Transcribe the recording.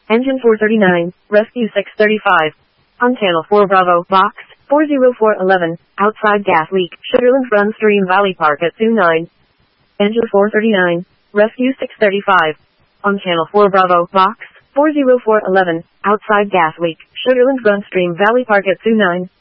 Engine 439, Rescue 635. On channel 4 Bravo, box 40411, outside gas leak, Sugarland Run Stream Valley Park at 29. Engine 439, Rescue 635. On channel 4 Bravo, box 40411, outside gas leak, Sugarland Run Stream Valley Park at 29.